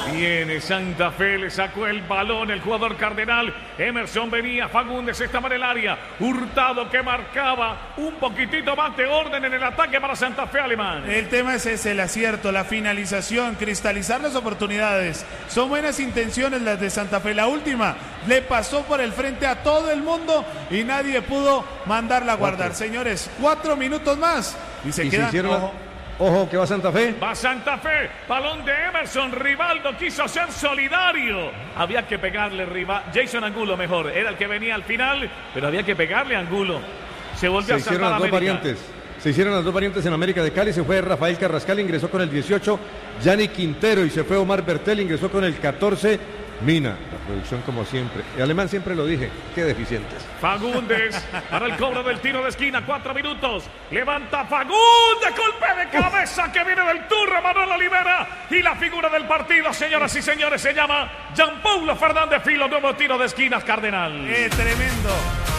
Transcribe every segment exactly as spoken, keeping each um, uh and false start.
Viene Santa Fe, le sacó el balón el jugador cardenal. Emerson venía, Fagundes estaba en el área. Hurtado que marcaba un poquitito más de orden en el ataque para Santa Fe, Alemán. El tema es ese, el acierto, la finalización, cristalizar las oportunidades. Son buenas intenciones las de Santa Fe. La última le pasó por el frente a todo el mundo y nadie pudo mandarla a guardar. Cuatro. Señores, cuatro minutos más y se y quedan. Se hicieron... Ojo, que va Santa Fe. Va Santa Fe. Balón de Emerson. Rivaldo quiso ser solidario. Había que pegarle, rival. Jason Angulo mejor. Era el que venía al final, pero había que pegarle a Angulo. Se volvió Se a hicieron las dos variantes. Se hicieron las dos variantes en América de Cali. Se fue Rafael Carrascal, ingresó con el dieciocho. Yanni Quintero y se fue Omar Bertel, ingresó con el catorce. Mina, la producción como siempre. El Alemán siempre lo dije, qué deficientes. Fagundes para el cobro del tiro de esquina, cuatro minutos. Levanta Fagundes, golpe de cabeza Uf. que viene del turno, Manuel Olivera. Y la figura del partido, señoras y señores, se llama Jean-Paulo Fernández Filo, nuevo tiro de esquinas, Cardenal. ¡Eh, tremendo!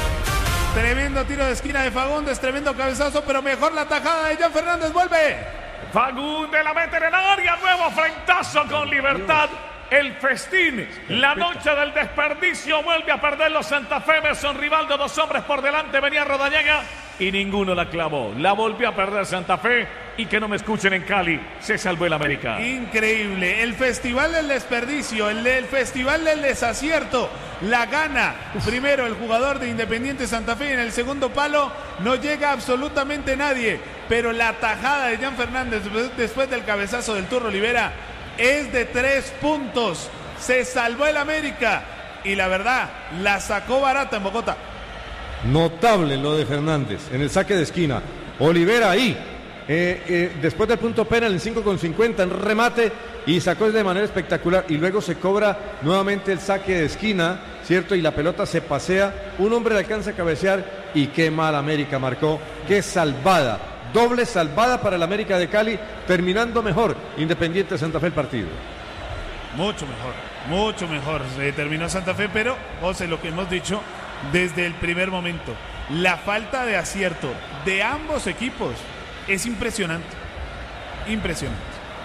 Tremendo tiro de esquina de Fagundes, tremendo cabezazo, pero mejor la tajada de Jean Fernández, vuelve. Fagundes la mete en el área, nuevo frentazo con Libertad. El festín, la noche del desperdicio, vuelve a perderlo Santa Fe. Emerson Rivaldo, dos hombres por delante, venía Rodallega y ninguno la clavó. La volvió a perder Santa Fe y que no me escuchen en Cali, se salvó el América. Increíble, el festival del desperdicio, el, el festival del desacierto, la gana. Primero el jugador de Independiente Santa Fe, en el segundo palo no llega absolutamente nadie, pero la tajada de Jean Fernández después del cabezazo del Turro Olivera es de tres puntos. Se salvó el América y la verdad, la sacó barata en Bogotá. Notable lo de Fernández en el saque de esquina. Olivera ahí, eh, eh, después del punto penal en cinco con cincuenta, en remate y sacó de manera espectacular. Y luego se cobra nuevamente el saque de esquina, ¿cierto? Y la pelota se pasea. Un hombre le alcanza a cabecear y qué mal América marcó. Qué salvada. Doble salvada para el América de Cali, terminando mejor Independiente Santa Fe el partido. Mucho mejor, mucho mejor se terminó Santa Fe, pero, José, lo que hemos dicho desde el primer momento, la falta de acierto de ambos equipos es impresionante, impresionante.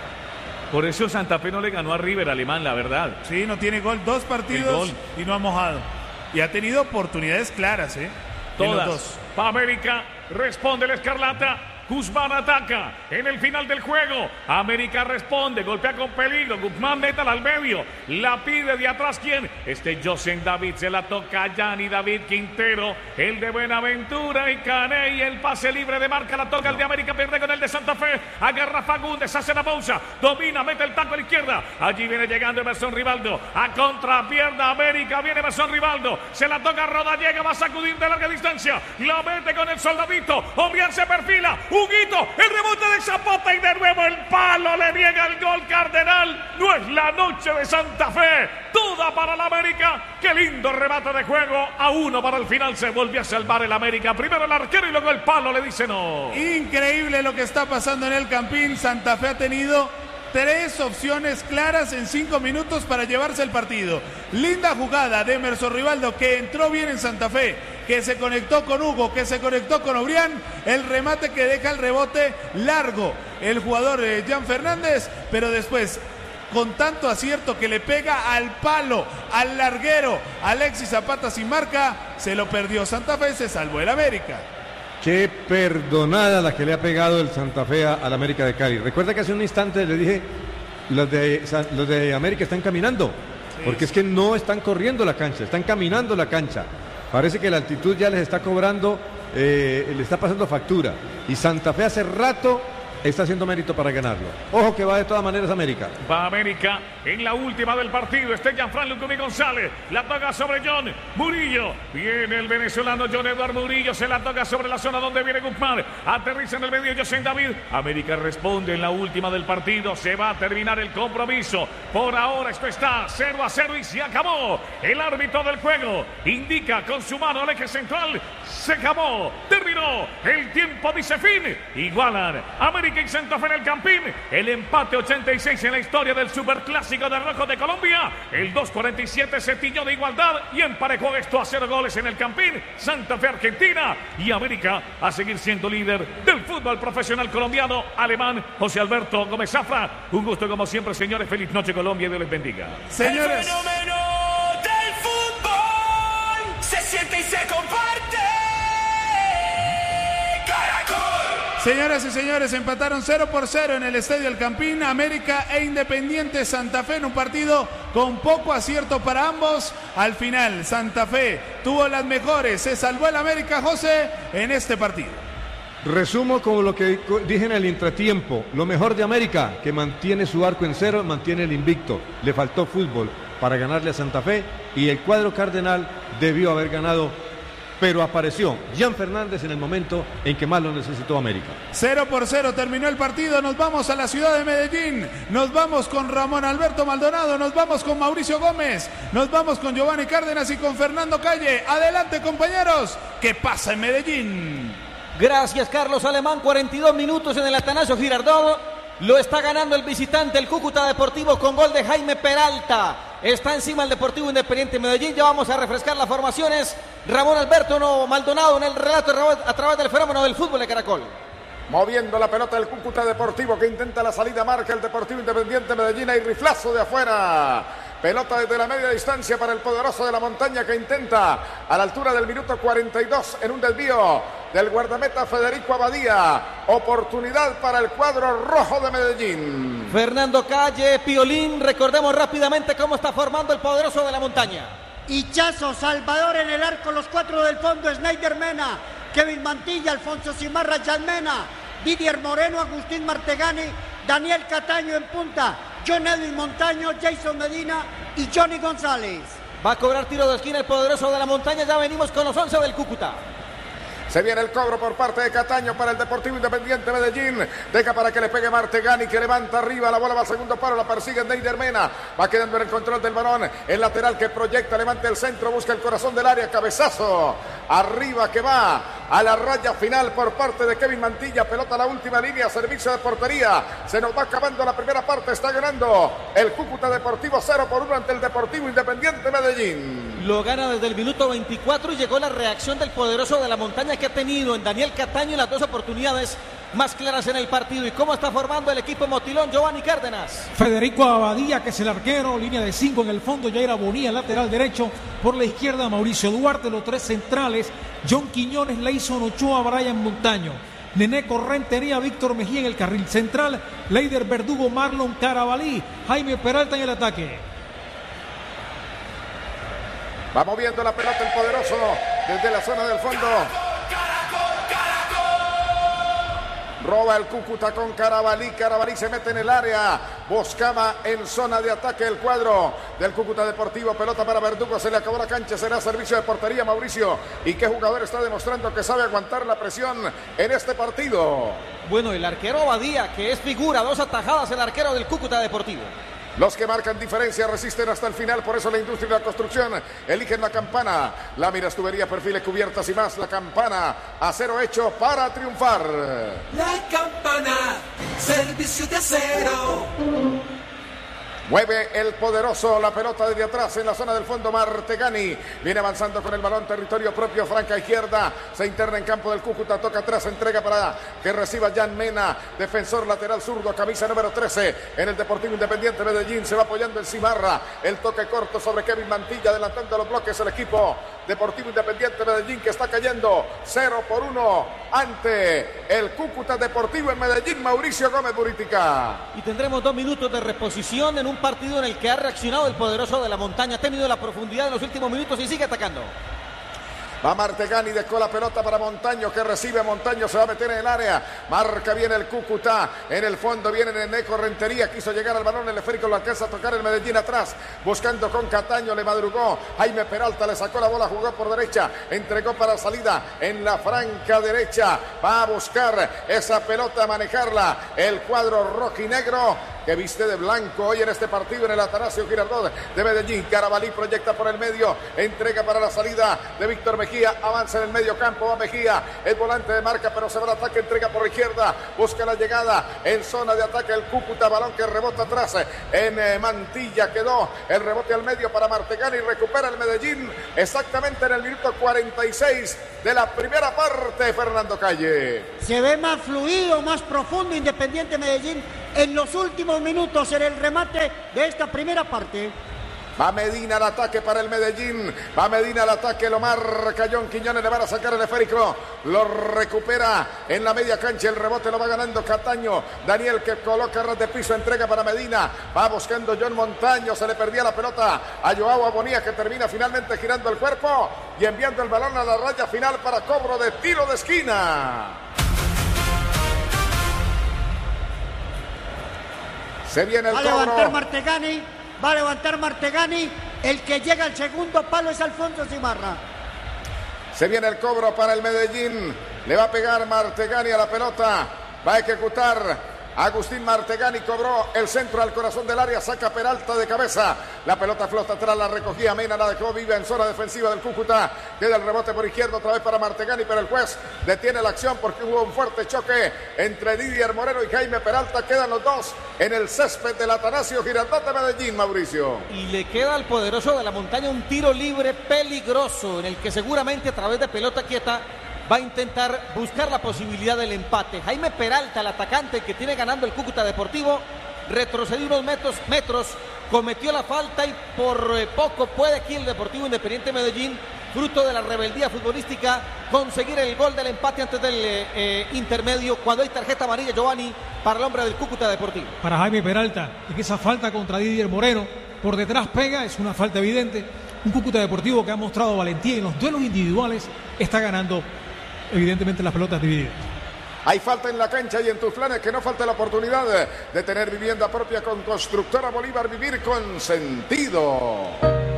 Por eso Santa Fe no le ganó a River, Alemán, la verdad. Sí, no tiene gol, dos partidos y no ha mojado. Y ha tenido oportunidades claras, ¿eh? Todas. Dos. Pa' América, responde el Escarlata. Guzmán ataca en el final del juego. América responde, golpea con peligro. Guzmán métala al medio. La pide de atrás. ¿Quién? Este Josen David se la toca a Yanni David Quintero. El de Buenaventura y Caney. El pase libre de marca la toca el de América. Pierde con el de Santa Fe. Agarra Fagundes, hace la pausa. Domina, mete el taco a la izquierda. Allí viene llegando Emerson Rivaldo. A contrapierna América. Viene Emerson Rivaldo. Se la toca a Rodallega. Va a sacudir de larga distancia. La mete con el soldadito. Obrián se perfila. Huguito, el rebote de Zapata y de nuevo el palo, le niega el gol Cardenal. No es la noche de Santa Fe, toda para la América. Qué lindo remate de juego, a uno para el final se volvió a salvar el América. Primero el arquero y luego el palo le dice no. Increíble lo que está pasando en el Campín. Santa Fe ha tenido tres opciones claras en cinco minutos para llevarse el partido. Linda jugada de Emerson Rivaldo, que entró bien en Santa Fe, que se conectó con Hugo, que se conectó con Obrián. El remate que deja el rebote largo el jugador eh, Jean Fernández, pero después con tanto acierto que le pega al palo, al larguero, Alexis Zapata sin marca, se lo perdió Santa Fe, se salvó el América. Qué perdonada la que le ha pegado el Santa Fe al América de Cali. Recuerda que hace un instante le dije, los de, los de América están caminando, sí, porque es que no están corriendo la cancha, están caminando la cancha. Parece que la altitud ya les está cobrando, eh, le está pasando factura. Y Santa Fe hace rato está haciendo mérito para ganarlo. Ojo que va de todas maneras América. Va América en la última del partido. Este Gianfran Lucumí González. La toca sobre John Murillo. Viene el venezolano John Eduardo Murillo. Se la toca sobre la zona donde viene Guzmán. Aterriza en el medio José David. América responde en la última del partido. Se va a terminar el compromiso. Por ahora esto está cero a cero y se acabó. El árbitro del juego indica con su mano al eje central. Se acabó, terminó, el tiempo dice fin. Igualan América y Santa Fe en el Campín. El empate ochenta y seis en la historia del Superclásico de Rojo de Colombia. El dos cuarenta y siete se tiñó de igualdad y emparejó esto a cero goles en el Campín. Santa Fe Argentina y América a seguir siendo líder del fútbol profesional colombiano. Alemán José Alberto Gómez Zafra. Un gusto como siempre, señores. Feliz noche, Colombia, y Dios les bendiga. Señores, el fenómeno del fútbol se siente y se comparte. Señoras y señores, empataron cero por cero en el Estadio El Campín, América e Independiente Santa Fe, en un partido con poco acierto para ambos. Al final, Santa Fe tuvo las mejores, se salvó el América, José, en este partido. Resumo como lo que dije en el entretiempo. Lo mejor de América, que mantiene su arco en cero, mantiene el invicto. Le faltó fútbol para ganarle a Santa Fe y el cuadro cardenal debió haber ganado, pero apareció Jan Fernández en el momento en que más lo necesitó América. Cero por cero terminó el partido. Nos vamos a la ciudad de Medellín. Nos vamos con Ramón Alberto Maldonado. Nos vamos con Mauricio Gómez. Nos vamos con Giovanni Cárdenas y con Fernando Calle. Adelante, compañeros. ¿Qué pasa en Medellín? Gracias, Carlos Alemán. cuarenta y dos minutos en el Atanasio Girardot. Lo está ganando el visitante, el Cúcuta Deportivo, con gol de Jaime Peralta. Está encima el Deportivo Independiente Medellín. Ya vamos a refrescar las formaciones. Ramón Alberto no, Maldonado en el relato a través del fenómeno del fútbol de Caracol. Moviendo la pelota del Cúcuta Deportivo, que intenta la salida, marca el Deportivo Independiente Medellín. Y riflazo de afuera. Pelota desde la media distancia para el poderoso de la montaña, que intenta a la altura del minuto cuarenta y dos en un desvío del guardameta Federico Abadía. Oportunidad para el cuadro rojo de Medellín. Fernando Calle, Piolín, recordemos rápidamente cómo está formando el poderoso de la montaña. Hichazo, Salvador en el arco, los cuatro del fondo, Snyder Mena, Kevin Mantilla, Alfonso Cimarra, Yalmena, Didier Moreno, Agustín Martegani, Daniel Cataño en punta, John Edwin Montaño, Jason Medina y Johnny González. Va a cobrar tiro de esquina el poderoso de la montaña. Ya venimos con los once del Cúcuta. Se viene el cobro por parte de Cataño para el Deportivo Independiente Medellín. Deja para que le pegue Martegani, que levanta arriba. La bola va al segundo paro, la persigue Neider Mena. Va quedando en el control del balón. El lateral que proyecta, levanta el centro, busca el corazón del área. Cabezazo arriba que va a la raya final por parte de Kevin Mantilla. Pelota a la última línea, servicio de portería. Se nos va acabando la primera parte. Está ganando el Cúcuta Deportivo cero por uno ante el Deportivo Independiente Medellín. Lo gana desde el minuto veinticuatro y llegó la reacción del poderoso de la montaña, que ha tenido en Daniel Cataño en las dos oportunidades más claras en el partido. ¿Y cómo está formando el equipo motilón, Giovanni Cárdenas? Federico Abadía, que es el arquero, línea de cinco en el fondo, Yair Bonilla, lateral derecho, por la izquierda Mauricio Duarte, los tres centrales, John Quiñones, Leison Ochoa, Brian Montaño, Nené Correntería, Víctor Mejía en el carril central, Leider Verdugo, Marlon Carabalí, Jaime Peralta en el ataque. Va moviendo la pelota el poderoso desde la zona del fondo. Roba el Cúcuta con Carabalí. Carabalí se mete en el área. Buscaba en zona de ataque el cuadro del Cúcuta Deportivo. Pelota para Verdugo. Se le acabó la cancha. Será servicio de portería, Mauricio. ¿Y qué jugador está demostrando que sabe aguantar la presión en este partido? Bueno, el arquero Abadía, que es figura. Dos atajadas el arquero del Cúcuta Deportivo. Los que marcan diferencia resisten hasta el final, por eso la industria y la construcción eligen la campana. Láminas, tubería, perfiles, cubiertas y más. La campana, acero hecho para triunfar. La campana, servicio de acero. Mueve el poderoso la pelota desde atrás en la zona del fondo. Martegani viene avanzando con el balón, territorio propio, franca izquierda. Se interna en campo del Cúcuta, toca atrás, entrega para que reciba Jan Mena, defensor lateral zurdo, camisa número trece en el Deportivo Independiente Medellín. Se va apoyando el Cimarra, el toque corto sobre Kevin Mantilla, adelantando los bloques el equipo Deportivo Independiente Medellín, que está cayendo cero por uno ante el Cúcuta Deportivo en Medellín. Mauricio Gómez Buritica. Y tendremos dos minutos de reposición en un partido en el que ha reaccionado el poderoso de la montaña. Ha tenido la profundidad en los últimos minutos y sigue atacando. Va Martegani, dejó la pelota para Montaño, que recibe. Montaño se va a meter en el área. Marca bien el Cúcuta. En el fondo viene Nené Correntería. Quiso llegar al balón, el esférico lo alcanza a tocar el Medellín atrás. Buscando con Cataño, le madrugó. Jaime Peralta le sacó la bola, jugó por derecha. Entregó para salida en la franca derecha. Va a buscar esa pelota, a manejarla el cuadro rojinegro. que viste de blanco hoy en este partido en el Atanasio Girardot de Medellín. Carabalí proyecta por el medio, entrega para la salida de Víctor Mejía, avanza en el medio campo, va Mejía, el volante de marca, pero se va al ataque, entrega por la izquierda, busca la llegada en zona de ataque el Cúcuta, balón que rebota atrás en eh, Mantilla, quedó el rebote al medio para Martegani, recupera el Medellín exactamente en el minuto cuarenta y seis de la primera parte. Fernando Calle. Se ve más fluido, más profundo Independiente Medellín en los últimos minutos en el remate de esta primera parte. Va Medina al ataque para el Medellín. Va Medina al ataque, lo marca John Quiñones, le van a sacar el esférico. Lo recupera en la media cancha, el rebote lo va ganando Cataño. Daniel que coloca ras de piso, entrega para Medina. Va buscando John Montaño, se le perdía la pelota a Joao Abonía, que termina finalmente girando el cuerpo y enviando el balón a la raya final para cobro de tiro de esquina. Se viene el va a cobro. levantar Martegani, va a levantar Martegani. El que llega al segundo palo es Alfonso Simarra. Se viene el cobro para el Medellín. Le va a pegar Martegani a la pelota. Va a ejecutar Agustín Martegani, cobró el centro al corazón del área, saca Peralta de cabeza. La pelota flota atrás, la recogía Mena, la dejó viva en zona defensiva del Cúcuta. Queda el rebote por izquierda otra vez para Martegani, pero el juez detiene la acción porque hubo un fuerte choque entre Didier Moreno y Jaime Peralta. Quedan los dos en el césped del Atanasio Girardot de Medellín, Mauricio. Y le queda al poderoso de la montaña un tiro libre peligroso en el que seguramente a través de pelota quieta va a intentar buscar la posibilidad del empate. Jaime Peralta, el atacante que tiene ganando el Cúcuta Deportivo, retrocedió unos metros, metros, cometió la falta y por eh, poco puede aquí el Deportivo Independiente Medellín, fruto de la rebeldía futbolística, conseguir el gol del empate antes del eh, eh, intermedio, cuando hay tarjeta amarilla, Giovanni, para el hombre del Cúcuta Deportivo. Para Jaime Peralta, es que esa falta contra Didier Moreno, por detrás pega, es una falta evidente. Un Cúcuta Deportivo que ha mostrado valentía en los duelos individuales, está ganando evidentemente las pelotas divididas. Hay falta en la cancha y en tus planes que no falta la oportunidad de tener vivienda propia con Constructora Bolívar. Vivir con sentido.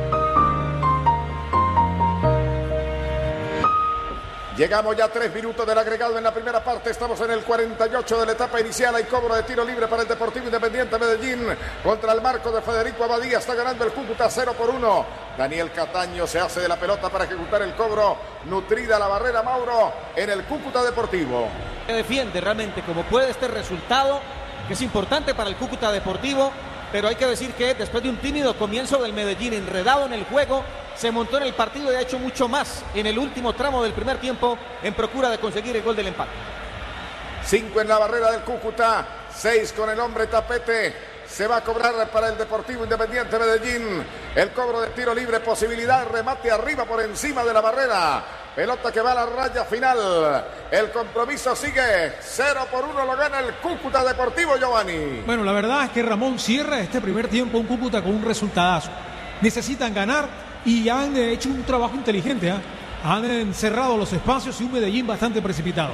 Llegamos ya a tres minutos del agregado en la primera parte. Estamos en el cuarenta y ocho de la etapa inicial. Hay cobro de tiro libre para el Deportivo Independiente Medellín contra el marco de Federico Abadía. Está ganando el Cúcuta cero por uno. Daniel Cataño se hace de la pelota para ejecutar el cobro. Nutrida la barrera, Mauro, en el Cúcuta Deportivo. Se defiende realmente como puede este resultado, que es importante para el Cúcuta Deportivo, pero hay que decir que después de un tímido comienzo del Medellín, enredado en el juego, se montó en el partido y ha hecho mucho más en el último tramo del primer tiempo en procura de conseguir el gol del empate. Cinco en la barrera del Cúcuta, seis con el hombre Tapete. Se va a cobrar para el Deportivo Independiente Medellín el cobro de tiro libre, posibilidad, remate arriba por encima de la barrera. Pelota que va a la raya final. El compromiso sigue. cero por uno lo gana el Cúcuta Deportivo, Giovanni. Bueno, la verdad es que Ramón cierra este primer tiempo un Cúcuta con un resultadazo. Necesitan ganar y han hecho un trabajo inteligente. ¿eh? Han encerrado los espacios y un Medellín bastante precipitado.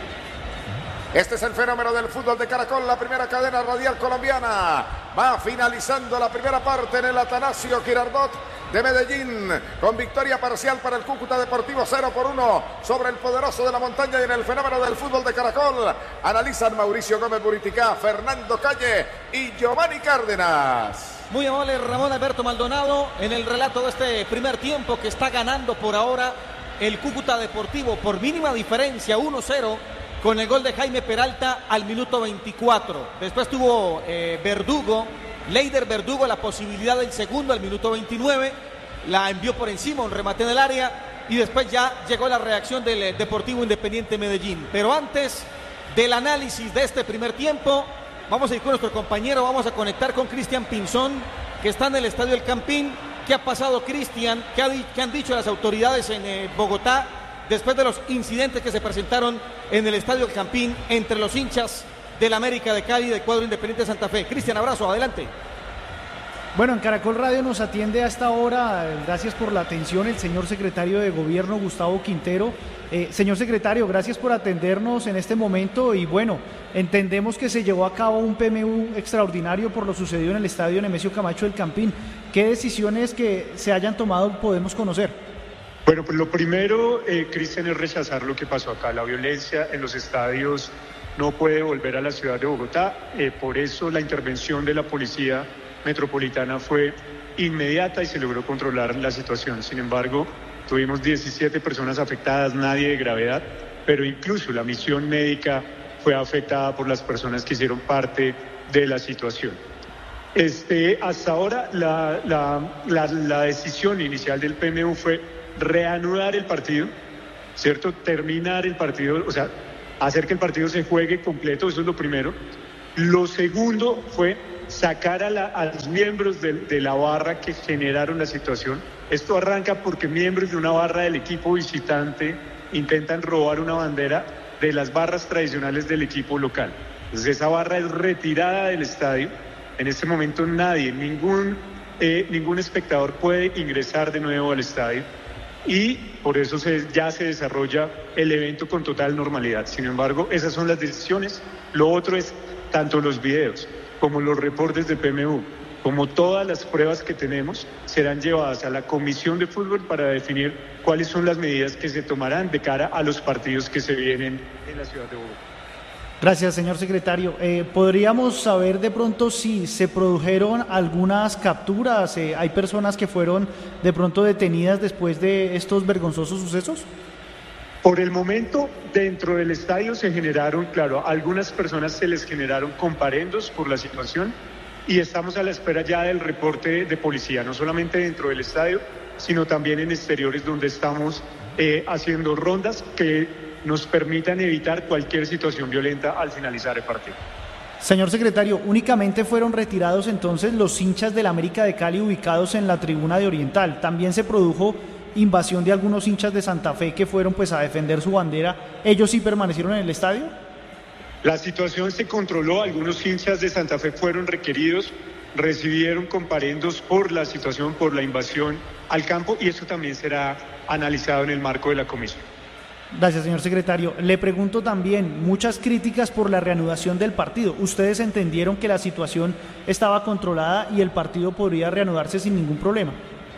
Este es el fenómeno del fútbol de Caracol, la primera cadena radial colombiana. Va finalizando la primera parte en el Atanasio Girardot de Medellín, con victoria parcial para el Cúcuta Deportivo cero por uno sobre el poderoso de la montaña. Y en el fenómeno del fútbol de Caracol analizan Mauricio Gómez Buriticá, Fernando Calle y Giovanni Cárdenas. Muy amable Ramón Alberto Maldonado en el relato de este primer tiempo, que está ganando por ahora el Cúcuta Deportivo por mínima diferencia, uno cero, con el gol de Jaime Peralta al minuto veinticuatro. Después tuvo eh, Verdugo, Leider Verdugo, la posibilidad del segundo al minuto veintinueve. La envió por encima, un remate en el área. Y después ya llegó la reacción del eh, Deportivo Independiente Medellín. Pero antes del análisis de este primer tiempo, vamos a ir con nuestro compañero, vamos a conectar con Cristian Pinzón, que está en el Estadio El Campín. ¿Qué ha pasado, Cristian? ¿Qué, ha, ¿Qué han dicho las autoridades en eh, Bogotá después de los incidentes que se presentaron en el Estadio El Campín entre los hinchas del América de Cali y del cuadro Independiente de Santa Fe? Cristian, abrazo, adelante. Bueno, en Caracol Radio nos atiende a esta hora, gracias por la atención, el señor secretario de Gobierno, Gustavo Quintero. Eh, señor secretario, gracias por atendernos en este momento y bueno, entendemos que se llevó a cabo un P M U extraordinario por lo sucedido en el Estadio Nemesio Camacho del Campín. ¿Qué decisiones que se hayan tomado podemos conocer? Bueno, pues lo primero, eh, Cristian, es rechazar lo que pasó acá. La violencia en los estadios no puede volver a la ciudad de Bogotá. Eh, por eso la intervención de la Policía Metropolitana fue inmediata y se logró controlar la situación. Sin embargo, tuvimos diecisiete personas afectadas, nadie de gravedad, pero incluso la misión médica fue afectada por las personas que hicieron parte de la situación. Este, hasta ahora la, la, la, la decisión inicial del P M U fue reanudar el partido, ¿cierto? Terminar el partido, o sea, hacer que el partido se juegue completo, eso es lo primero. Lo segundo fue sacar a, la, a los miembros de, de la barra que generaron la situación. Esto arranca porque miembros de una barra del equipo visitante intentan robar una bandera de las barras tradicionales del equipo local. Entonces esa barra es retirada del estadio. En este momento nadie, ningún, eh, ningún espectador puede ingresar de nuevo al estadio. Y por eso se, ya se desarrolla el evento con total normalidad. Sin embargo, esas son las decisiones. Lo otro es tanto los videos como los reportes de P M U, como todas las pruebas que tenemos, serán llevadas a la Comisión de Fútbol para definir cuáles son las medidas que se tomarán de cara a los partidos que se vienen en la ciudad de Bogotá. Gracias, señor secretario. Eh, ¿Podríamos saber de pronto si se produjeron algunas capturas? Eh, ¿Hay personas que fueron de pronto detenidas después de estos vergonzosos sucesos? Por el momento, dentro del estadio se generaron, claro, a algunas personas se les generaron comparendos por la situación y estamos a la espera ya del reporte de policía, no solamente dentro del estadio, sino también en exteriores donde estamos eh, haciendo rondas que nos permitan evitar cualquier situación violenta al finalizar el partido. Señor secretario, únicamente fueron retirados entonces los hinchas del América de Cali ubicados en la tribuna de Oriental. También se produjo invasión de algunos hinchas de Santa Fe que fueron pues a defender su bandera. ¿Ellos sí permanecieron en el estadio? La situación se controló, algunos hinchas de Santa Fe fueron requeridos, recibieron comparendos por la situación, por la invasión al campo y eso también será analizado en el marco de la comisión. Gracias, señor secretario. Le pregunto también, muchas críticas por la reanudación del partido. ¿Ustedes entendieron que la situación estaba controlada y el partido podría reanudarse sin ningún problema?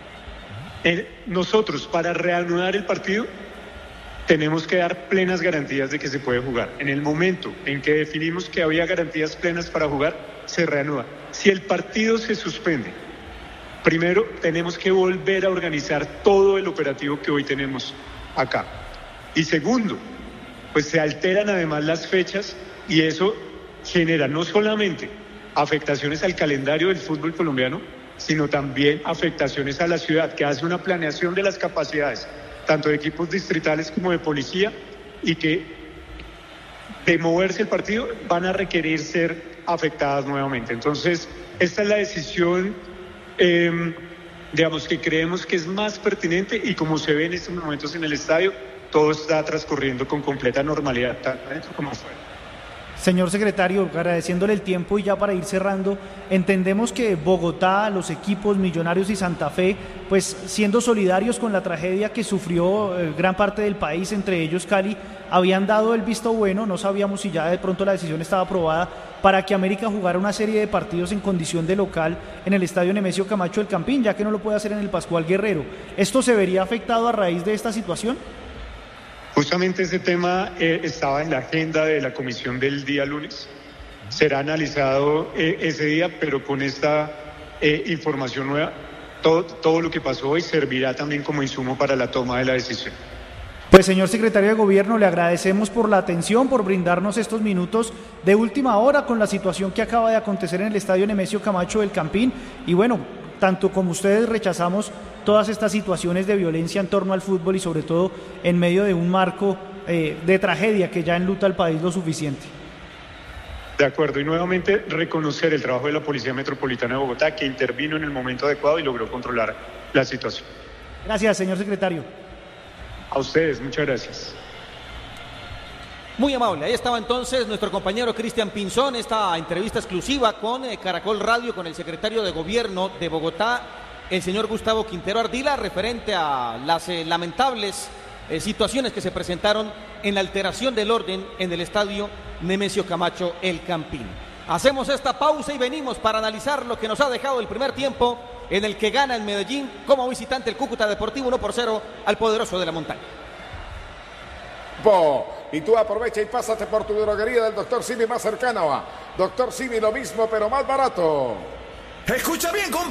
Eh, nosotros, para reanudar el partido, tenemos que dar plenas garantías de que se puede jugar. En el momento en que definimos que había garantías plenas para jugar, se reanuda. Si el partido se suspende, primero tenemos que volver a organizar todo el operativo que hoy tenemos acá. Y segundo, pues se alteran además las fechas y eso genera no solamente afectaciones al calendario del fútbol colombiano, sino también afectaciones a la ciudad, que hace una planeación de las capacidades, tanto de equipos distritales como de policía, y que de moverse el partido van a requerir ser afectadas nuevamente. Entonces, esta es la decisión, eh, digamos, que creemos que es más pertinente y como se ve en estos momentos en el estadio, todo está transcurriendo con completa normalidad, tanto adentro como afuera. Señor secretario, agradeciéndole el tiempo y ya para ir cerrando, entendemos que Bogotá, los equipos Millonarios y Santa Fe, pues siendo solidarios con la tragedia que sufrió eh, gran parte del país, entre ellos Cali, habían dado el visto bueno, no sabíamos si ya de pronto la decisión estaba aprobada, para que América jugara una serie de partidos en condición de local en el estadio Nemesio Camacho del Campín, ya que no lo puede hacer en el Pascual Guerrero. ¿Esto se vería afectado a raíz de esta situación? Justamente ese tema eh, estaba en la agenda de la comisión del día lunes. Será analizado eh, ese día, pero con esta eh, información nueva, todo, todo lo que pasó hoy servirá también como insumo para la toma de la decisión. Pues señor secretario de Gobierno, le agradecemos por la atención, por brindarnos estos minutos de última hora con la situación que acaba de acontecer en el estadio Nemesio Camacho del Campín. Y bueno, tanto como ustedes rechazamos todas estas situaciones de violencia en torno al fútbol y sobre todo en medio de un marco eh, de tragedia que ya enluta al país lo suficiente. De acuerdo, y nuevamente reconocer el trabajo de la Policía Metropolitana de Bogotá, que intervino en el momento adecuado y logró controlar la situación. Gracias, señor secretario. A ustedes, muchas gracias. Muy amable, ahí estaba entonces nuestro compañero Cristian Pinzón, esta entrevista exclusiva con eh, Caracol Radio, con el secretario de Gobierno de Bogotá, el señor Gustavo Quintero Ardila, referente a las eh, lamentables eh, situaciones que se presentaron en la alteración del orden en el estadio Nemesio Camacho El Campín. Hacemos esta pausa y venimos para analizar lo que nos ha dejado el primer tiempo, en el que gana el Medellín como visitante el Cúcuta Deportivo uno por cero al poderoso de la montaña. Po. Y tú aprovecha y pásate por tu droguería del doctor Simi más cercano. doctor Simi, lo mismo, pero más barato. Escucha bien, compa.